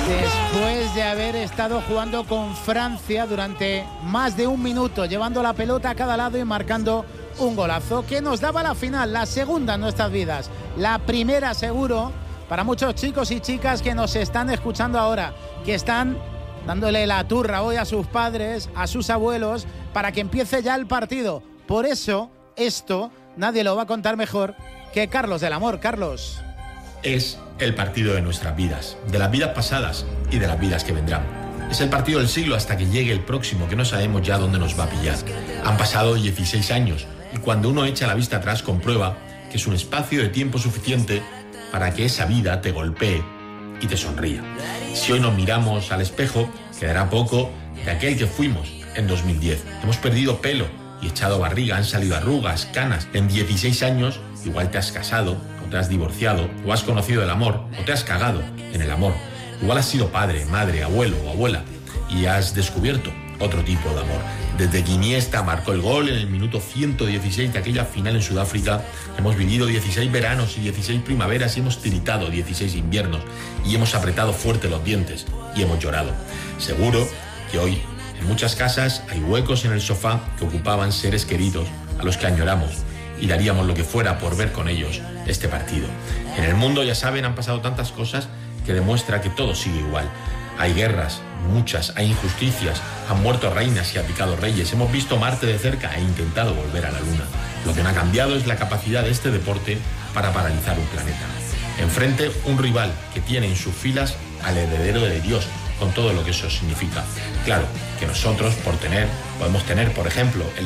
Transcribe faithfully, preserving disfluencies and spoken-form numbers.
Después de haber estado jugando con Francia durante más de un minuto, llevando la pelota a cada lado y marcando un golazo que nos daba la final, la segunda en nuestras vidas, la primera seguro para muchos chicos y chicas que nos están escuchando ahora, que están dándole la turra hoy a sus padres, a sus abuelos, para que empiece ya el partido. Por eso, esto nadie lo va a contar mejor que Carlos del Amor. Carlos. Es el partido de nuestras vidas, de las vidas pasadas y de las vidas que vendrán. Es el partido del siglo hasta que llegue el próximo, que no sabemos ya dónde nos va a pillar. Han pasado dieciséis años y cuando uno echa la vista atrás comprueba que es un espacio de tiempo suficiente para que esa vida te golpee y te sonría. Si hoy nos miramos al espejo, quedará poco de aquel que fuimos en dos mil diez. Hemos perdido pelo y echado barriga, han salido arrugas, canas. En dieciséis años igual te has casado, o te has divorciado, o has conocido el amor, o te has cagado en el amor. Igual has sido padre, madre, abuelo o abuela y has descubierto otro tipo de amor. Desde que Iniesta marcó el gol en el minuto ciento dieciséis de aquella final en Sudáfrica, hemos vivido dieciséis veranos y dieciséis primaveras y hemos tiritado dieciséis inviernos y hemos apretado fuerte los dientes y hemos llorado. Seguro que hoy en muchas casas hay huecos en el sofá que ocupaban seres queridos a los que añoramos y daríamos lo que fuera por ver con ellos este partido. En el mundo, ya saben, han pasado tantas cosas que demuestra que todo sigue igual. Hay guerras, muchas, hay injusticias, han muerto reinas y abdicado reyes, hemos visto Marte de cerca e intentado volver a la Luna. Lo que no ha cambiado es la capacidad de este deporte para paralizar un planeta. Enfrente, un rival que tiene en sus filas al heredero de Dios, con todo lo que eso significa. Claro, que nosotros, por tener, podemos tener, por ejemplo, el